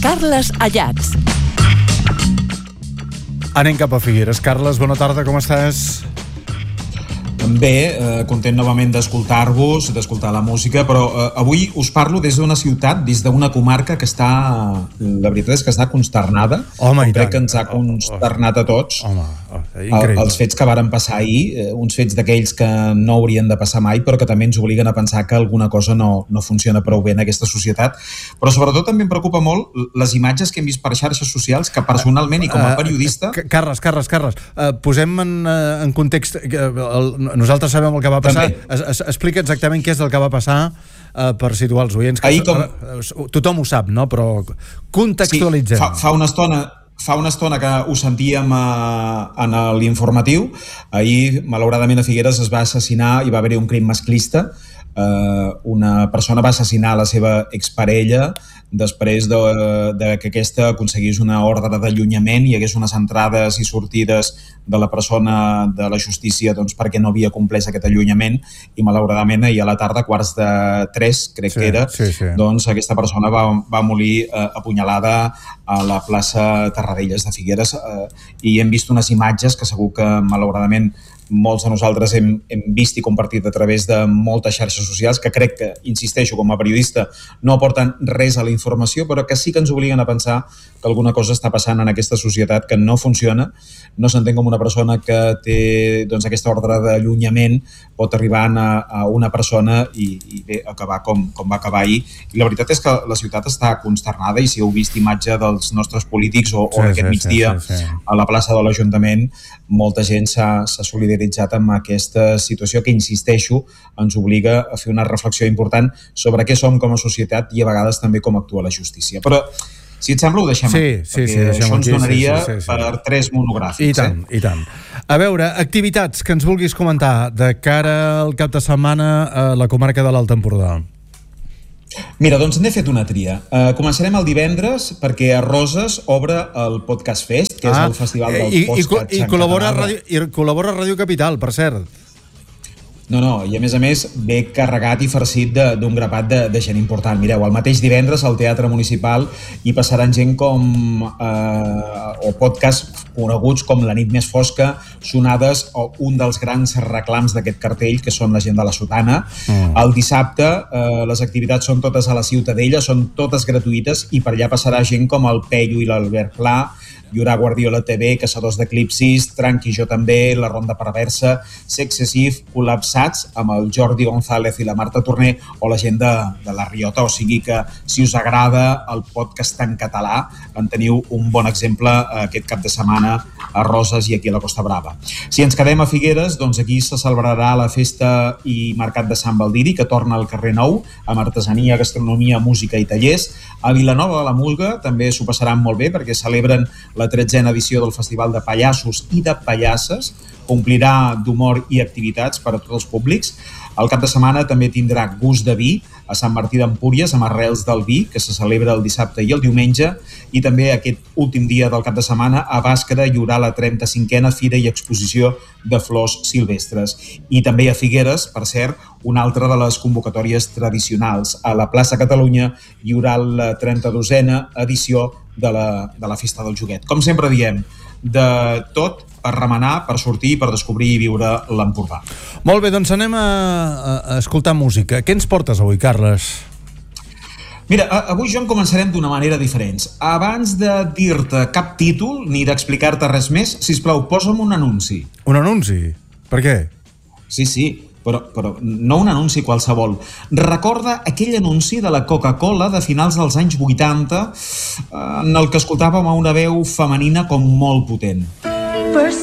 Carles Allats. Anem cap a Figueres. Carles, bona tarda, com estàs? Bé, content novament d'escoltar-vos, d'escoltar la música, però avui us parlo des d'una ciutat, des d'una comarca que està, la veritat és que està consternada. Home, crec que ens ha consternat a tots. Increïble. Els fets que varen passar ahir, uns fets d'aquells que no haurien de passar mai, però que també ens obliguen a pensar que alguna cosa no funciona prou bé en aquesta societat. Però sobretot també em preocupa molt les imatges que hem vist per xarxes socials, que personalment i com a periodista... Carles, posem en context... Nosaltres sabem el que va passar. Explica exactament què és el que va passar per situar els oients. Tothom ho sap, no? Però contextualitzem. Sí, fa una estona que ho sentíem en l'informatiu. Ahir, malauradament, a Figueres es va assassinar i va haver-hi un crim masclista. Una persona va assassinar la seva exparella després que aquesta aconseguís una ordre d'allunyament i hi hagués unes entrades i sortides de la persona de la justícia perquè no havia complès aquest allunyament i malauradament ahir a la tarda, 2:45, crec que era, doncs aquesta persona va morir apunyalada a la plaça Terradellas de Figueres i hem vist unes imatges que segur que malauradament molts de nosaltres hem vist i compartit a través de moltes xarxes socials que crec que, insisteixo, com a periodista no aporten res a la informació, però que sí que ens obliguen a pensar que alguna cosa està passant en aquesta societat que no funciona, no s'entén com una persona que té aquesta ordre d'allunyament pot arribar a una persona i bé, acabar com va acabar ahir. I la veritat és que la ciutat està consternada i si heu vist imatge dels nostres polítics o d'aquest migdia a la plaça de l'Ajuntament, molta gent s'ha solidaritzat amb aquesta situació que, insisteixo, ens obliga a fer una reflexió important sobre què som com a societat i a vegades també com actua la justícia. Però si et sembla ho deixem aquí, perquè això ens donaria per 3 monogràfics. I tant. A veure, activitats que ens vulguis comentar de cara al cap de setmana a la comarca de l'Alt Empordà. Mira, doncs n'he fet una tria. Començarem el divendres perquè a Roses obre el Podcast Fest, que és el festival del podcast. I col·labora a Ràdio Capital, per cert. No, i a més ve carregat i farcit d'un grapat de gent important. Mireu, el mateix divendres al Teatre Municipal hi passaran gent o podcasts coneguts com La nit més fosca, Sonades o un dels grans reclams d'aquest cartell, que són La gent de la sotana. El dissabte les activitats són totes a la Ciutadella, són totes gratuïtes i per allà passarà gent com el Peyu i l'Albert Pla, hi haurà Guardiola TV, Caçadors d'Eclipsis, Tranqui jo també, La Ronda Perversa, Sexcessive, Col·lapsats, amb el Jordi González i la Marta Torner, o la gent de la Riota. O sigui que, si us agrada el podcast en català, en teniu un bon exemple aquest cap de setmana a Roses i aquí a la Costa Brava. Si ens quedem a Figueres, doncs aquí se celebrarà la festa i mercat de Sant Baldiri, que torna al carrer Nou, amb artesania, gastronomia, música i tallers. A Vilanova de la Mulga també s'ho passaran molt bé perquè celebren la 13a edició del Festival de Pallassos i de Pallasses, que omplirà d'humor i activitats per a tots els públics. El cap de setmana també tindrà Gust de Vi a Sant Martí d'Empúries, amb Arrels del Vi, que se celebra el dissabte i el diumenge, i també aquest últim dia del cap de setmana a Bàscara hi haurà la 35a Fira i Exposició de Flors Silvestres. I també a Figueres, per cert, una altra de les convocatòries tradicionals. A la plaça Catalunya hi haurà la 32a edició de la Festa del Joguet. Com sempre diem, de tot per remenar, per sortir, per descobrir i viure l'Empordà. Molt bé, doncs anem a escoltar música. Què ens portes avui, Carles? Mira, avui, Joan, començarem d'una manera diferent. Abans de dir-te cap títol ni d'explicar-te res més, sisplau, posa'm un anunci. Un anunci? Per què? Sí, però no un anunci qualsevol. Recorda aquell anunci de la Coca-Cola de finals dels anys 80 en el que escoltàvem a una veu femenina com molt potent. First